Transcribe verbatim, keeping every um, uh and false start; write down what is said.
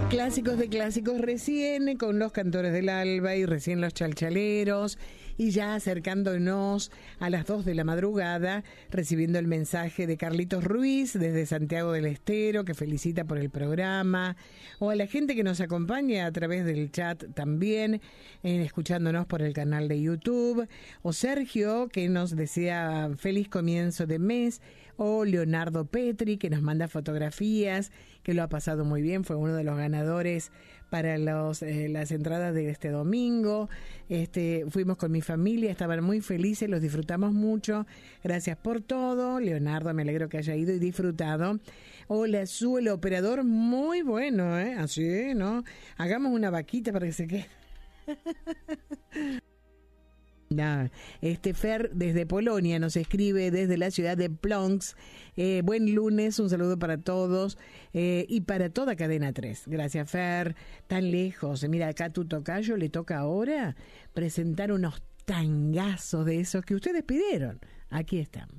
Clásicos de clásicos recién, con los cantores del alba y recién los chalchaleros, y ya acercándonos a las dos de la madrugada, recibiendo el mensaje de Carlitos Ruiz desde Santiago del Estero, que felicita por el programa, o a la gente que nos acompaña a través del chat también, eh, escuchándonos por el canal de YouTube, o Sergio, que nos desea feliz comienzo de mes, o Leonardo Petri, que nos manda fotografías, que lo ha pasado muy bien, fue uno de los ganadores para los, eh, las entradas de este domingo. Este, fuimos con mi familia, estaban muy felices, los disfrutamos mucho. Gracias por todo, Leonardo, me alegro que haya ido y disfrutado. Hola, su el operador, muy bueno, ¿eh? Así, ¿no? Hagamos una vaquita para que se quede. No, este Fer desde Polonia nos escribe desde la ciudad de Plonsk. Eh, buen lunes, un saludo para todos eh, y para toda Cadena tres. Gracias, Fer. Tan lejos. Mira, acá a tu tocayo le toca ahora presentar unos tangazos de esos que ustedes pidieron. Aquí están.